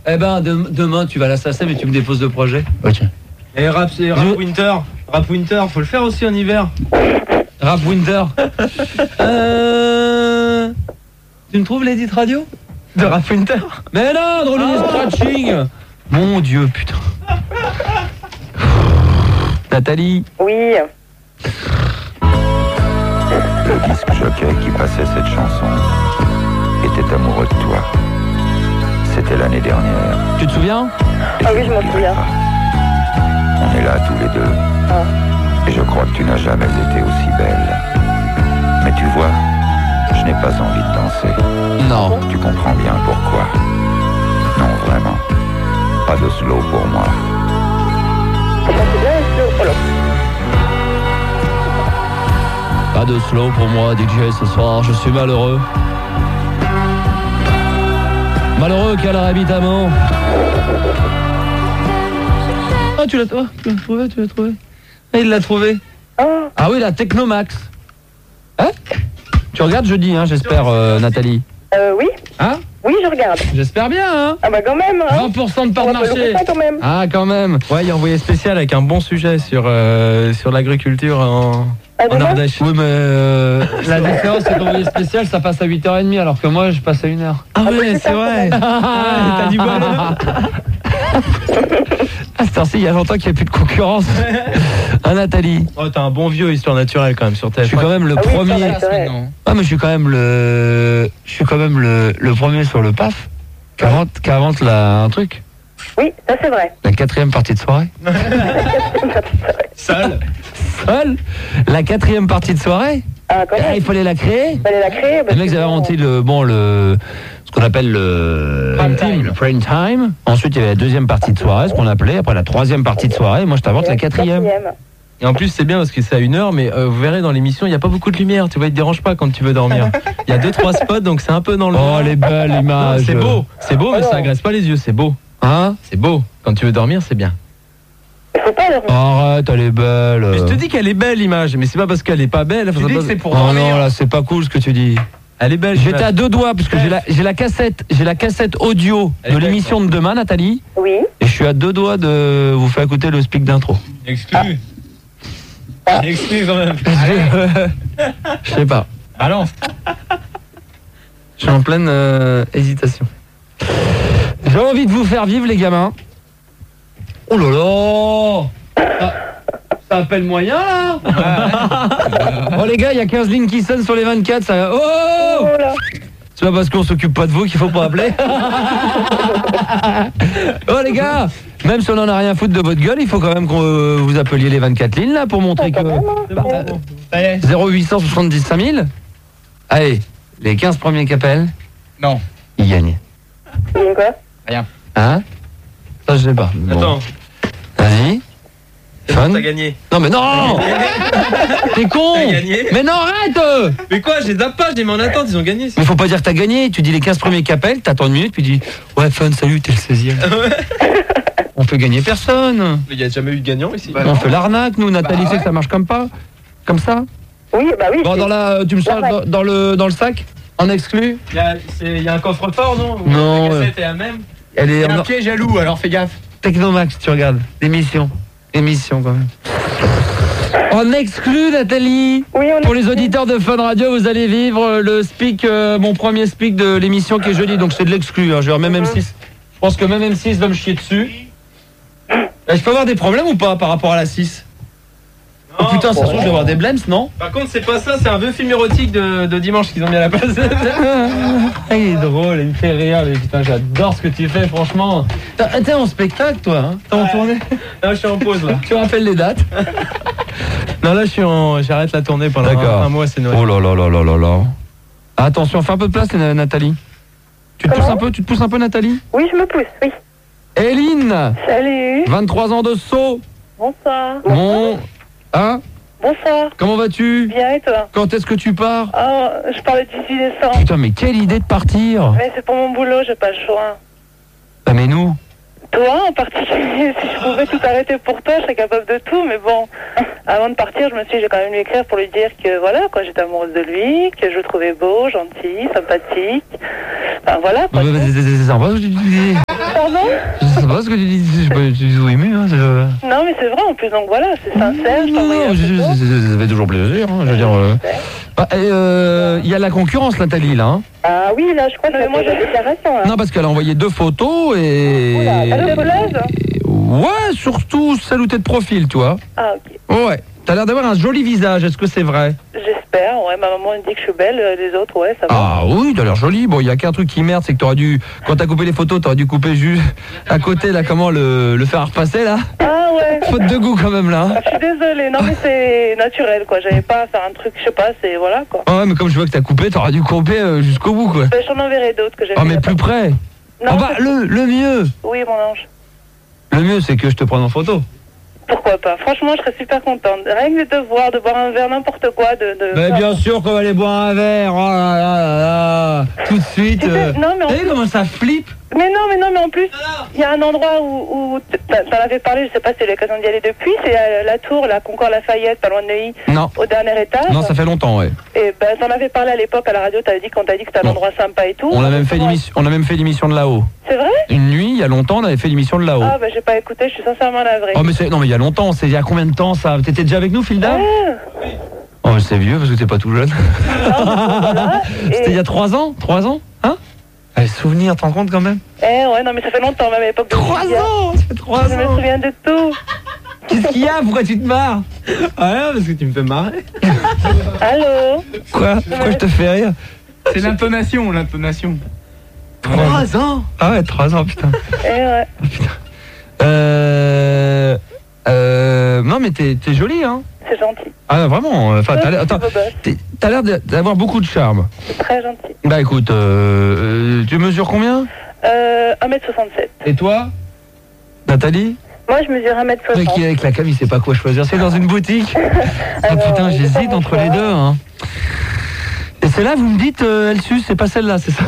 Eh ben, demain, tu vas à la SACEM et tu me déposes le projet. Ok. Et rap winter. Rap winter, faut le faire aussi en hiver. Rap winter. Tu me trouves l'édit radio De rap winter. Mais non, drôle de scratching. Mon Dieu, putain. Nathalie. Oui. Le disque jockey qui passait cette chanson était amoureux de toi. C'était l'année dernière. Tu te souviens? Ah oui, je m'en souviens. On est là tous les deux. Ah. Et je crois que tu n'as jamais été aussi belle. Mais tu vois, je n'ai pas envie de danser. Non. Tu comprends bien pourquoi. Non, vraiment. Pas de slow pour moi. C'est bien le slow. Oh là. Pas de slow pour moi, DJ, ce soir, je suis malheureux. Malheureux car évidemment. Ah, tu l'as trouvé, Ah, il l'a trouvé. Oh. Ah oui, la Technomax. Hein? Tu regardes jeudi, hein, j'espère, Nathalie. Oui. Hein? Oui, je regarde. J'espère bien, hein? Ah bah quand même, hein. 20% de part de On va pas marché. louper ça, quand même. Ah, quand même. Ouais, il y a envoyé spécial avec un bon sujet sur l'agriculture en demain Ardèche. Oui, mais la différence, c'est qu'envoyer spécial, ça passe à 8h30, alors que moi, je passe à 1h. Ah ouais, c'est vrai. T'as du bol. Ah, c'est ainsi, il y a longtemps qu'il n'y a plus de concurrence. Hein, Nathalie? Oh, t'as un bon vieux histoire naturelle quand même sur TF1. Je suis quand même le Ah oui, premier. c'est vrai. Ah, mais je suis quand même le premier sur le PAF qui invente un truc. Oui, ça c'est vrai. La 4e partie de soirée. Seul. La 4e partie de soirée. Ah, quand Ah, même. il fallait la créer. Il fallait la créer. Les mecs avaient inventé ce qu'on appelle le prime time. Ensuite, il y avait la 2e partie de soirée, ce qu'on appelait. Après, la 3e partie de soirée. Moi, je t'invente la 4e. Et en plus, c'est bien parce que c'est à 1h, mais vous verrez dans l'émission, il n'y a pas beaucoup de lumière. Tu vois, il te dérange pas quand tu veux dormir. Il y a 2-3 spots, donc c'est un peu dans le. Oh, les belles images. C'est beau, mais ça agresse pas les yeux. C'est beau. Hein? C'est beau. Quand tu veux dormir, c'est bien. Faut pas dormir. Arrête, elle est belle. Mais je te dis qu'elle est belle, l'image, mais c'est pas parce qu'elle est pas belle. Tu dis que c'est pour Oh dormir. non, là, c'est pas cool ce que tu dis. Elle est belle. J'étais à 2 doigts parce que j'ai la cassette audio Elle est de belle, l'émission de demain, Nathalie, Oui. et je suis à 2 doigts de vous faire écouter le speak d'intro. Exclu. Exclu quand même. Je sais pas. Balance. Je suis en pleine hésitation. J'ai envie de vous faire vivre, les gamins. Oh là là! Ça appelle moyen, là? Oh, les gars, il y a 15 lignes qui sonnent sur les 24. Ça... Oh! Oh là. C'est pas parce qu'on s'occupe pas de vous qu'il faut pas appeler. Oh, les gars! Même si on en a rien à foutre de votre gueule, il faut quand même que vous appeliez les 24 lignes, là, pour montrer que... Ça y est. 0870 5000. Allez, les 15 premiers qui appellent, Non. ils gagnent. C'est quoi? Hein? Ça, je sais pas. Bon. Attends. Vas-y. Fun. T'as gagné. Non, mais non! T'es con! T'as gagné. Mais non, arrête! Mais quoi, je les zappe pas, je les mets en attente, ils ont gagné. Mais faut pas dire que t'as gagné. Tu dis les 15 premiers qui appellent, t'attends une minute, puis tu dis ouais, Fun, salut, t'es le 16e. On fait gagner personne. Il y a jamais eu de gagnant ici. On fait l'arnaque, nous. Nathalie sait que ça marche comme ça. Oui, bah oui. Bon, tu me charges dans le sac? En exclu? Il y a un coffre-fort, non? Non, La cassette est la même. Elle est Il y a un piège à loup, alors fais gaffe. Technomax, tu regardes. Émission quand même. En exclu, Nathalie. Oui, on Pour les auditeurs de Fun Radio, vous allez vivre le speak, mon premier speak de l'émission qui est jeudi, donc c'est de l'exclu. Hein. Je vais même M6. Je pense que même M6 va me chier dessus. Je peux avoir des problèmes ou pas par rapport à la 6? Oh putain, ça se trouve, je vais avoir des blêmes, non? Par contre, c'est pas ça, c'est un vieux film érotique de dimanche qu'ils ont mis à la place. Il est drôle, il me fait rire, mais putain, j'adore ce que tu fais, franchement. T'es en spectacle, toi, hein? T'es en tournée? Non, je suis en pause là. Tu rappelles les dates? Non, là, j'arrête la tournée pendant un mois, c'est Noël. Oh là là là là là là. Attention, fais un peu de place, Nathalie. Tu te pousses un peu, Nathalie? Oui, je me pousse, oui. Éline, Salut. 23 ans de Sceaux. Bonsoir. Bon. Hein? Bonsoir. Comment vas-tu? Bien et toi? Quand est-ce que tu pars? Oh, je pars le 18 décembre. Putain, mais quelle idée de partir! Mais c'est pour mon boulot, j'ai pas le choix. Ah, mais nous? Toi en particulier, si je pouvais tout arrêter pour toi, je serais capable de tout, mais bon, avant de partir, je me suis dit, j'ai quand même lui écrire pour lui dire que voilà, quoi, j'étais amoureuse de lui, que je le trouvais beau, gentil, sympathique. Enfin voilà, quoi. C'est sympa ce que tu dis. Pardon? Je sais pas ce que tu dis. Je sais pas, tu dis oui, mais. Hein, Non, mais c'est vrai en plus, donc voilà, c'est sincère. Je non, t'envoie non, la photo. ça fait toujours plaisir. Hein, je veux dire. Il y a la concurrence, Nathalie, là. Hein. Ah oui, là, je crois que moi j'ai une déclaration. Là. Non, parce qu'elle a envoyé 2 photos et. Oula, elle est voleuse? Ouais, surtout celle où t'es de profil, tu vois. Ah, ok. Ouais. T'as l'air d'avoir un joli visage, est-ce que c'est vrai? J'espère, ouais, ma maman me dit que je suis belle, les autres, ouais, ça va. Ah oui, t'as l'air jolie. Bon, il y a qu'un truc qui merde, c'est que t'aurais dû, quand t'as coupé les photos, t'aurais dû couper juste à côté, là, comment le faire repasser, là. Ah ouais. Faute de goût, quand même, là. Je suis désolée, non mais c'est naturel, quoi, j'avais pas à faire un truc, je sais pas, c'est, voilà, quoi. Ouais, mais comme je vois que t'as coupé, t'aurais dû couper jusqu'au bout, quoi. J'en enverrai d'autres que j'ai Oh, mais plus près. Non, Ah bah, le mieux. Oui, mon ange. Le mieux, c'est que je te prenne en photo. Pourquoi pas? Franchement, je serais super contente. Rien que de te voir, de boire un verre, n'importe quoi, Mais bien sûr qu'on va aller boire un verre. Oh là là là là. Tout de suite. Non, mais en Vous savez plus... comment ça flippe? Mais non, mais en plus, il y a un endroit où t'en avais parlé, je sais pas si c'est l'occasion d'y aller depuis, c'est la tour, la Concorde Lafayette, pas loin de Neuilly, Non. au dernier étage. Non, ça fait longtemps, ouais. Et ben, t'en avais parlé à l'époque à la radio, t'avais dit qu'on t'a dit que c'était un Non. endroit sympa et tout. On a même fait l'émission de là-haut. C'est vrai? Une nuit, il y a longtemps, on avait fait l'émission de là-haut. Ah, ben, j'ai pas écouté, je suis sincèrement navrée. Oh, mais non, mais il y a longtemps, c'est il y a combien de temps ça? T'étais déjà avec nous, Filda? Ah. Oh, mais c'est vieux parce que t'es pas tout jeune. Voilà. C'était il y a 3 ans? 3 ans? Hein? Les souvenirs, t'en rends compte quand même? Ouais, non, mais ça fait longtemps, même à l'époque de 3 Lydia. ans! Ça fait 3 Je me ans! souviens de tout. Qu'est-ce qu'il y a? Pourquoi tu te marres? Ah non, parce que tu me fais marrer. Allô? Quoi? Pourquoi je te fais rire? C'est l'intonation, l'intonation. 3 ans? Ah ouais, 3 ans, putain. Ouais. Non, mais t'es jolie, hein? C'est gentil. Ah, vraiment? Enfin, t'as l'air, attends, C'est beau gosse. t'as l'air d'avoir beaucoup de charme. C'est très gentil. Bah écoute, tu mesures combien? 1m67. Et toi? Nathalie? Moi, je mesure 1m60. Le mec qui est avec la cam, il sait pas quoi choisir. C'est dans une boutique. Ah putain, j'hésite entre les deux, hein. Et celle-là, vous me dites, elle suce, c'est pas celle-là, c'est ça?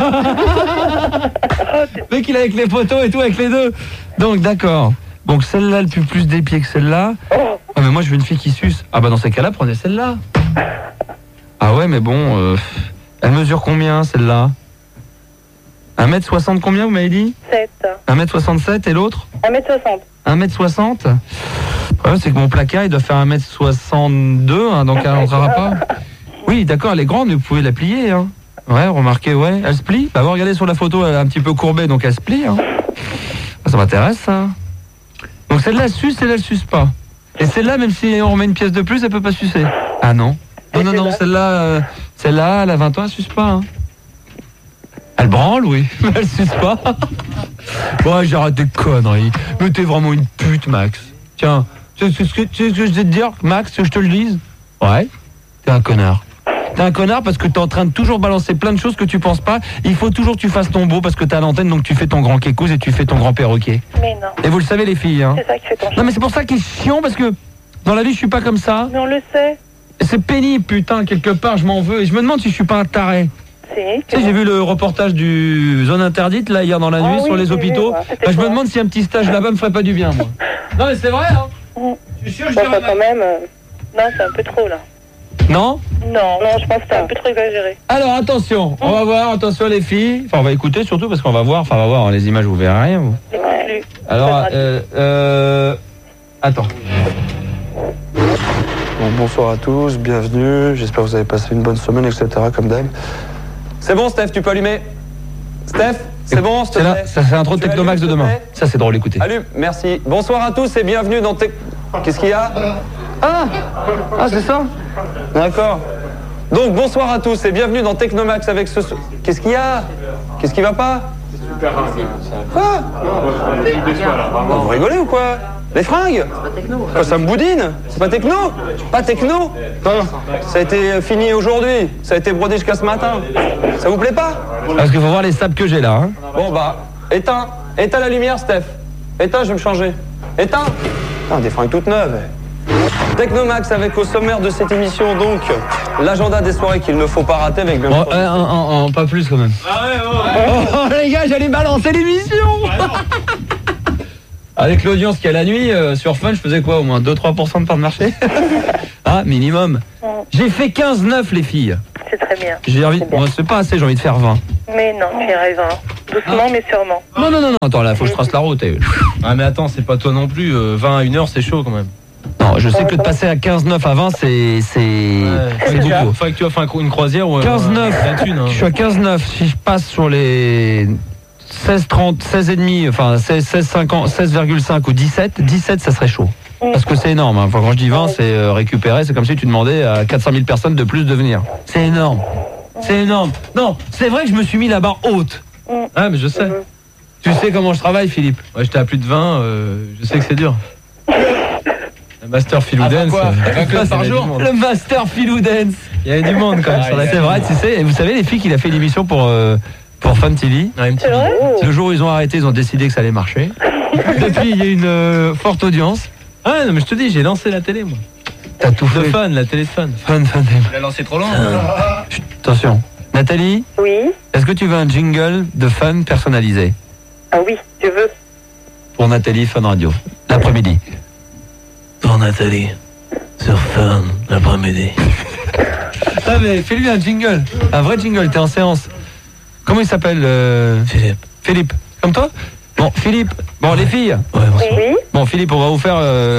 Le mec, il est avec les photos et tout, avec les deux. Donc, d'accord. Donc, celle-là, elle pue plus des pieds que celle-là. Ah, mais moi, je veux une fille qui suce. Ah, bah, dans ces cas-là, prenez celle-là. Ah, ouais, mais bon, elle mesure combien, celle-là? 1m60 combien, vous m'avez dit? 7. 1m67 et l'autre? 1m60. 1m60? Ouais, c'est que mon placard, il doit faire 1m62, hein, donc elle rentrera pas. Oui, d'accord, elle est grande, mais vous pouvez la plier, hein. Ouais, remarquez, ouais. Elle se plie? Bah, vous regardez sur la photo, elle est un petit peu courbée, donc elle se plie, hein. Ça m'intéresse, ça. Donc celle-là, elle suce, celle-là, elle suce pas. Et celle-là, même si on remet une pièce de plus, elle peut pas sucer. Ah non. Non, celle-là, elle a 20 ans, elle suce pas, hein. Elle branle, oui, mais elle suce pas. Bon, j'arrête des conneries. Mais t'es vraiment une pute, Max. Tiens, tu sais ce que je vais te dire, Max, que je te le dise? Ouais, t'es un connard. T'es un connard parce que t'es en train de toujours balancer plein de choses que tu penses pas. Il faut toujours que tu fasses ton beau parce que t'es à l'antenne, donc tu fais ton grand kékouz et tu fais ton grand perroquet. Mais non. Et vous le savez, les filles, hein. C'est ça qui fait ton Non, mais c'est pour ça qu'il est chiant parce que dans la vie, je suis pas comme ça. Mais on le sait. C'est pénible, putain, quelque part, je m'en veux. Et je me demande si je suis pas un taré. Si. Tu sais, j'ai vu le reportage du Zone Interdite, là, hier dans la nuit, oui, sur les j'ai hôpitaux. vu, ouais. C'était Bah, je me quoi demande si un petit stage là-bas me ferait pas du bien, moi. Non, mais c'est vrai, hein. Je suis sûr, je Bon, dirais quand même. Non, c'est un peu trop, là. Non? Non, je pense que c'est un peu trop exagéré. Alors, attention, on va voir, attention les filles. Enfin, on va écouter surtout parce qu'on va voir, hein, les images, vous verrez rien, vous. Ouais. Alors, attends. Bon, bonsoir à tous, bienvenue, j'espère que vous avez passé une bonne semaine, etc. comme d'hab. C'est bon, Steph, tu peux allumer? Steph, c'est bon, s'il te C'est là, plaît? ça c'est l'intro de Tu Technomax de allumes, demain. s'il te plaît Ça, c'est drôle, écoutez. Allume, merci. Bonsoir à tous et bienvenue dans Qu'est-ce qu'il y a? Ah, c'est ça? D'accord. Donc, bonsoir à tous et bienvenue dans Technomax avec ce... Qu'est-ce qu'il y a? Qu'est-ce qui va pas? Quoi? Vous rigolez ou quoi? Les fringues? Quoi, ça me boudine? C'est pas techno? Pas techno? Non, ça a été fini aujourd'hui. Ça a été brodé jusqu'à ce matin. Ça vous plaît pas? Parce qu'il faut voir les sables que j'ai là, hein. Bon bah, éteins la lumière, Steph. Éteins, je vais me changer. Éteins. Putain, des fringues toutes neuves. Technomax avec au sommaire de cette émission donc l'agenda des soirées qu'il ne faut pas rater avec bien entendu. Pas plus quand même. Ah ouais, oh, les gars, j'allais balancer l'émission. Avec l'audience qu'il y a la nuit, sur Fun, je faisais quoi? Au moins 2-3% de part de marché. Ah, minimum. J'ai fait 15-9, les filles. C'est très bien. J'ai envie, C'est bien. bon, c'est pas assez, j'ai envie de faire 20. Mais non, tu as raison. Doucement, mais sûrement. Non, attends, là, faut que je trace la route. Ah mais attends, c'est pas toi non plus, 20 à 1 heure c'est chaud quand même. Non, je sais que de passer à 15-9 à 20, c'est beaucoup. Faudrait que tu fasses une croisière ou 15-9, la thune, hein. je suis à 15-9, si je passe sur les 16-30, 16,5, enfin 16,5 ou 17 ça serait chaud. Parce que c'est énorme, hein. Enfin, quand je dis 20, c'est récupéré, c'est comme si tu demandais à 400 000 personnes de plus de venir. C'est énorme. C'est énorme. Non, c'est vrai que je me suis mis la barre haute. Ah mais je sais. Tu sais comment je travaille, Philippe? Ouais, j'étais à plus de 20, je sais que c'est dur. Le master Philou Dance. Par jour. Le master Philou Dance. Il y avait du monde quand même sur la C'est vrai, tu sais, et vous savez les filles qu'il a fait l'émission pour Fun TV. C'est vrai? Le jour où ils ont arrêté, ils ont décidé que ça allait marcher. Depuis, il y a une forte audience. Ah non mais je te dis, j'ai lancé la télé moi. T'as tout De fait. Fun, la télé de Fun. Fun. Il a lancé trop loin. Chut, attention. Nathalie, Oui. est-ce que tu veux un jingle de Fun personnalisé Ah oui, tu veux. pour Nathalie Fun Radio l'après-midi? Pour Nathalie, sur Fun, l'après-midi. Ah mais fais-lui un jingle, un vrai jingle, t'es en séance. Comment il s'appelle Philippe, comme toi? Bon, Philippe, bon les filles. Oui. Bon Philippe, on va vous faire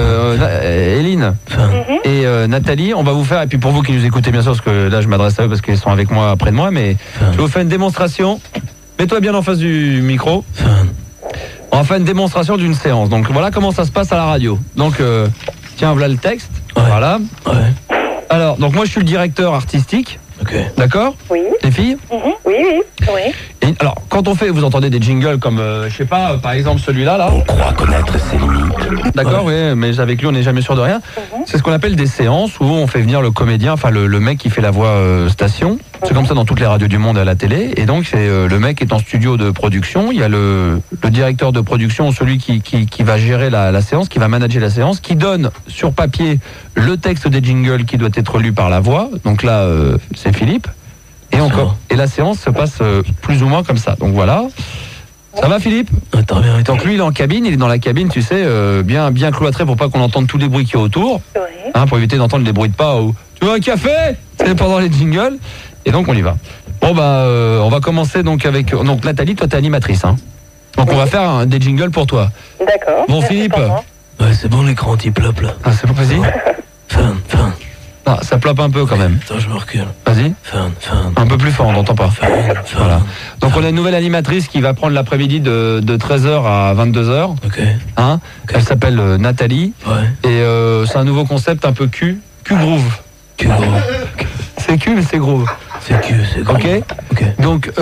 Eline et Nathalie, on va vous faire, et puis pour vous qui nous écoutez bien sûr, parce que là je m'adresse à eux parce qu'ils sont avec moi, près de moi, mais je vais vous faire une démonstration. Mets-toi bien en face du micro. On va faire une démonstration d'une séance. Donc voilà comment ça se passe à la radio. Donc tiens, voilà le texte. Voilà. Alors, donc moi je suis le directeur artistique. D'accord? Oui. Les filles? Oui. Et alors, quand on fait, vous entendez des jingles comme, je sais pas, par exemple celui-là, là. On croit connaître ses limites. D'accord, oui, mais avec lui, on n'est jamais sûr de rien. C'est ce qu'on appelle des séances où on fait venir le comédien, enfin le mec qui fait la voix station. C'est comme ça dans toutes les radios du monde à la télé. Et donc, c'est le mec est en studio de production. Il y a le directeur de production, celui qui va gérer la séance, qui va manager la séance, qui donne sur papier le texte des jingles qui doit être lu par la voix. Donc là, c'est Philippe. Et la séance se passe plus ou moins comme ça. Donc voilà. Ça va Philippe? Donc lui il est en cabine, il est dans la cabine, tu sais, bien cloîtré pour pas qu'on entende tous les bruits qu'il y a autour. Hein, pour éviter d'entendre les bruits de pas ou tu veux un café? C'est pendant les jingles. Et donc on y va. Bon bah on va commencer donc avec Nathalie, toi t'es animatrice hein. Donc on va faire des jingles pour toi. D'accord. Bon Merci Philippe. pour moi. Ouais, c'est bon l'écran anti-plop là. Ah c'est bon, vas-y. Fun. Ah, ça ploppe un peu quand même. Attends, je me recule. Vas-y. Fun. Un peu plus fort, on n'entend pas. Voilà. Donc on a une nouvelle animatrice qui va prendre l'après-midi de 13h à 22h. Ok. Hein. Elle s'appelle Nathalie. Ouais. Et c'est un nouveau concept un peu Q-groove. Q-groove. C'est Q mais c'est groove. C'est groove. Ok. Donc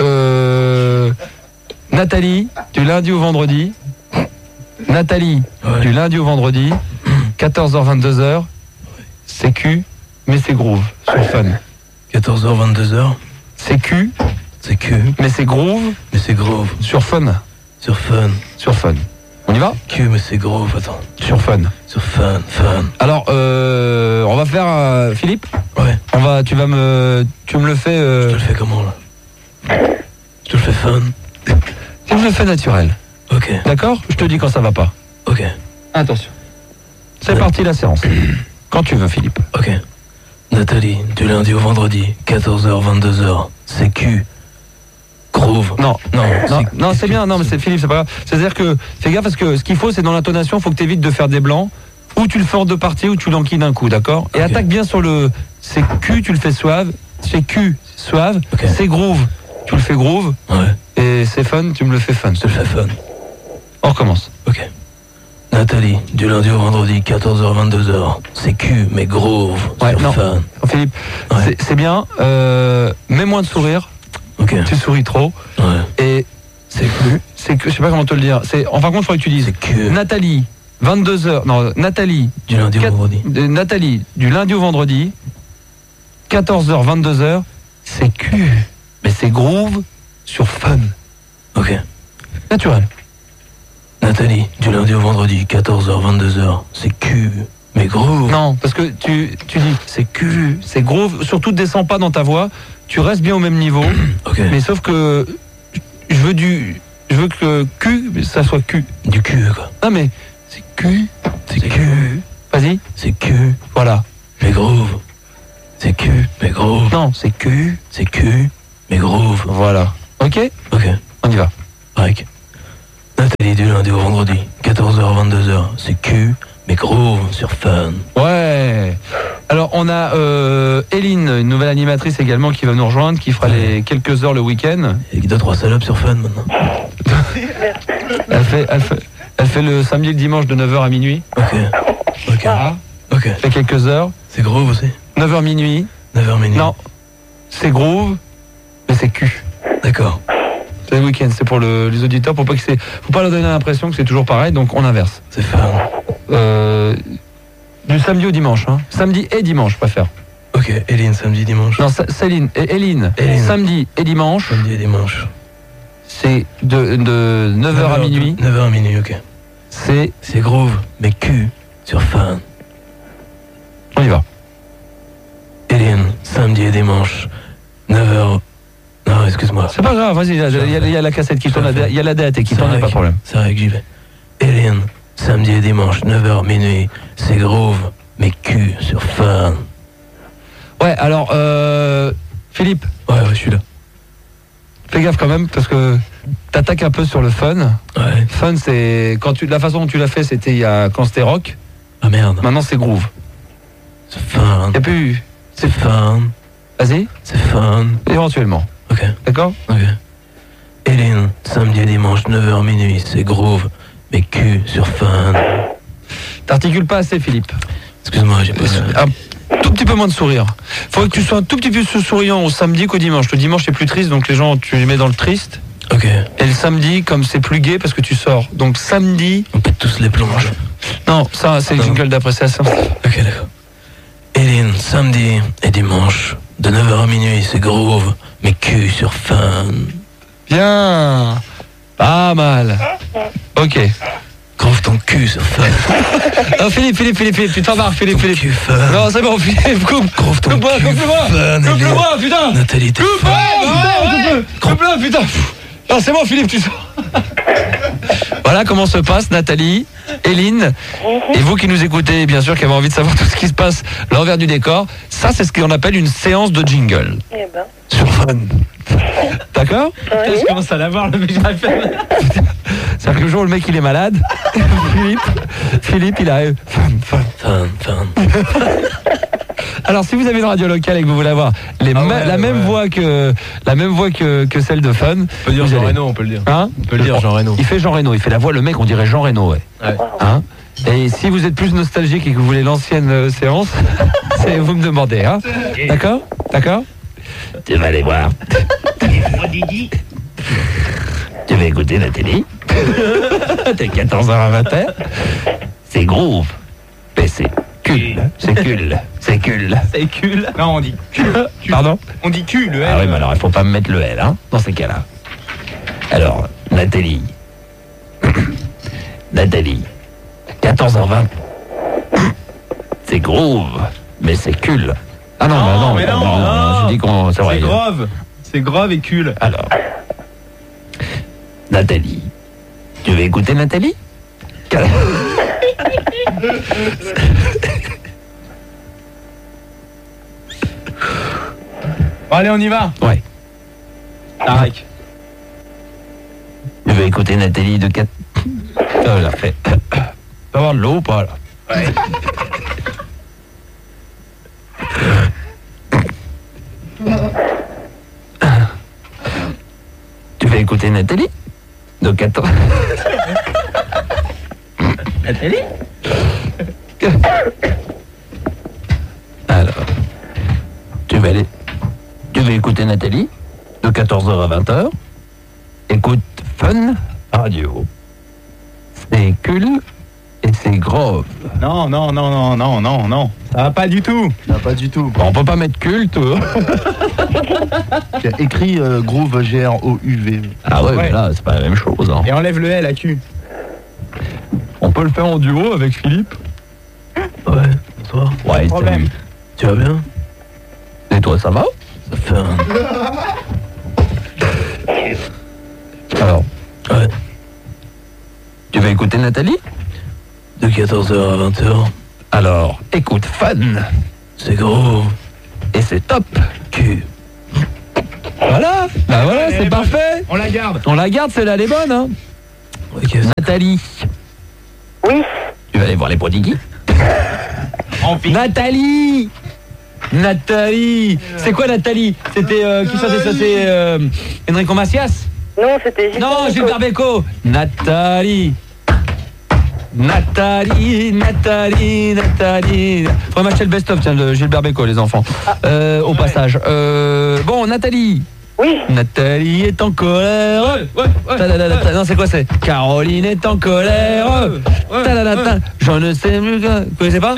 Nathalie, du lundi au vendredi. Nathalie, du lundi au vendredi, 14h 22h. C'est Q mais c'est groove sur Fun. 14h, 22h. C'est Q mais c'est groove. Mais c'est groove. Sur Fun. Sur Fun. On y va? Q mais c'est groove, attends. Sur Fun. Sur Fun. Alors, on va faire Philippe. Ouais. Tu me le fais. Je te le fais comment là? Je te le fais Fun. Tu me le fais naturel. Ok. D'accord? Je te dis quand ça va pas. Ok. Attention. C'est parti la séance. Quand tu veux Philippe. Ok. Nathalie, du lundi au vendredi, 14h, 22h. C'est Q. Groove. Non, c'est bien. Non, mais c'est Philippe, c'est pas grave. C'est-à-dire que fais gaffe parce que ce qu'il faut, c'est dans l'intonation, il faut que tu évites de faire des blancs. Ou tu le fais en deux parties, ou tu l'enquilles d'un coup, d'accord? Et attaque bien sur le. C'est Q, tu le fais suave. C'est Q, suave. Okay. C'est groove. Tu le fais groove. Ouais. Et c'est fun, tu me le fais fun. Je te le fais fun. On recommence. Ok. Nathalie, du lundi au vendredi, 14h, 22h. C'est Q, mais groove. Ouais, sur non. Fun. Philippe, Ouais. c'est bien. Mets moins de sourire. Ok. Tu souris trop. Ouais. Et c'est que je sais pas comment te le dire. En fin de compte, il faudrait que tu dises C'est Q. Nathalie, 22h. Non, Nathalie. Du lundi au vendredi. Nathalie, du lundi au vendredi, 14h, 22h. C'est Q. Mais c'est groove sur Fun. Ok. Naturel. Nathalie, du lundi au vendredi, 14h, 22h. C'est Q, mais groove. Non, parce que tu dis c'est Q, c'est groove. Surtout, descends pas dans ta voix. Tu restes bien au même niveau. Ok. Mais sauf que je veux que Q, ça soit Q. Du Q, quoi. Non mais c'est Q. C'est Q. Vas-y. C'est Q, Voilà. mais groove. C'est Q, mais groove. Non, c'est Q. C'est Q, mais groove. Voilà. Ok. Ok. On y va. Rec. Nathalie du lundi au vendredi, 14h, 22h. C'est cul, mais gros sur Fun. Ouais. Alors on a Eline, une nouvelle animatrice également qui va nous rejoindre, qui fera les quelques heures le week-end. Et 2-3 salopes sur Fun maintenant. Elle fait le samedi et le dimanche de 9h à minuit. Ok. Ok. Elle fait quelques heures. C'est groove aussi. 9h minuit. 9h minuit. Non. C'est groove, mais c'est cul. D'accord. C'est le week-end, c'est pour les auditeurs, pour pas que faut pas leur donner l'impression que c'est toujours pareil, donc on inverse. C'est Fun. Du samedi au dimanche, hein. Samedi et dimanche, je préfère. Ok, Eline, samedi, dimanche. Non, Céline, Eline, samedi et dimanche. Samedi et dimanche. C'est de 9h à minuit. 9h à minuit, ok. C'est groove, mais cul sur Fun. On y va. Eline, samedi et dimanche, 9h. Non, excuse-moi. C'est pas grave, vas-y, il y a la cassette qui tourne, il y a la date qui tourne, il n'y a pas de problème. C'est vrai que j'y vais. Eline, samedi et dimanche, 9h minuit, c'est groove, mais cul sur Fun. Ouais, alors, Philippe. Ouais, je suis là. Fais gaffe quand même, parce que t'attaques un peu sur le fun. Ouais. Fun, c'est la façon dont tu l'as fait, c'était quand c'était rock. Ah merde. Maintenant, c'est groove. C'est Fun. Y'a plus. C'est Fun. Vas-y. C'est Fun. Éventuellement. Ok. D'accord. Ok. Eline, samedi et dimanche, 9h minuit, c'est groove, mais cul sur Fun. T'articules pas assez, Philippe. Excuse-moi, j'ai pas... Un tout petit peu moins de sourire. Faudrait que tu sois un tout petit peu plus souriant au samedi qu'au dimanche. Le dimanche, c'est plus triste, donc les gens, tu les mets dans le triste. Ok. Et le samedi, comme c'est plus gai, parce que tu sors. Donc samedi... On pète tous les plonges. Non, ça, c'est le jingle d'appréciation. Ok, d'accord. Eline, samedi et dimanche, de 9h à minuit, c'est groove, mais cul sur Fun. Bien. Pas mal. Ok. Groove ton cul sur Fun. Non, Philippe, tu t'embarques, Philippe. Cul Fun. Non, c'est bon, Philippe, coupe. Groove ton cul Fun. Coupe-le-moi, putain. Nathalie, t'es Coupe-le, coupe-le, putain. Non, c'est bon, Philippe, tu sors. Voilà comment se passe Nathalie, Eline, et vous qui nous écoutez, bien sûr, qui avez envie de savoir tout ce qui se passe l'envers du décor. Ça, c'est ce qu'on appelle une séance de jingle. Eh ben. Sur Fun. D'accord? Ouais. Je commence à l'avoir, le mec, j'arrive pas. C'est-à-dire que le jour où le mec il est malade, Philippe il arrive. Fun. Alors si vous avez une radio locale et que vous voulez avoir la même voix que celle de Fun, On peut dire vous Jean allez. Reno, on peut le dire. Hein? On peut le dire Jean Reno. Il fait Jean Reno, il fait la voix, le mec on dirait Jean Reno, ouais. Hein? Et si vous êtes plus nostalgique et que vous voulez l'ancienne séance, c'est vous me demandez, hein? D'accord? Tu vas aller voir. Tu vas écouter la télé. T'es 14h à 20h. C'est groove. Mais c'est cul. C'est cul. Non, on dit cul. Pardon? On dit cul, le L. Ah oui, mais alors il faut pas me mettre le L, hein, dans ces cas-là. Alors, Nathalie. 14h20. C'est groove, mais c'est cul. Ah non, non, je dis qu'on... C'est vrai. C'est grave. C'est grave et cul. Alors, Nathalie. Tu veux écouter Nathalie? Bon, allez, on y va. Ouais. Tarek. Tu veux écouter Nathalie de 4... Ça, je la refais. Tu vas avoir de l'eau ou pas, là? Ouais. Tu veux écouter Nathalie de 14... Nathalie? Alors, tu veux écouter Nathalie de 14h à 20h. Écoute Fun Radio. C'est cool et c'est grave. Non. Ça va pas du tout. Bon, on peut pas mettre culte. Il y a écrit Groove G-R-O-U-V. Ah ouais, Ouais. mais là, c'est pas la même chose. Hein. Et enlève le L à cul. On peut le faire en duo avec Philippe. Ouais, bonsoir. Ouais, Problème. Tu vas bien? Et toi, ça va? Ça fait un... Alors, Ouais. tu veux écouter Nathalie? De 14h à 20h, Alors, écoute Fun c'est gros. et c'est top. Cul. Voilà, bah voilà, c'est parfait. On la garde. On la garde, celle-là, elle est bonne, hein. Ok, Nathalie. Oui. Tu vas aller voir les prodigues. Nathalie. C'est quoi Nathalie? C'était qui chantait ça? C'est Enrico Macias? Non, c'était Gilbert Bécaud. Nathalie. Faudrait matcher le best-of, tiens, de Gilbert Bécaud, les enfants. Au passage. Bon, Nathalie. Oui. Nathalie est en colère. Non, c'est quoi, c'est Caroline est en colère. Je ne sais plus. Vous connaissez pas?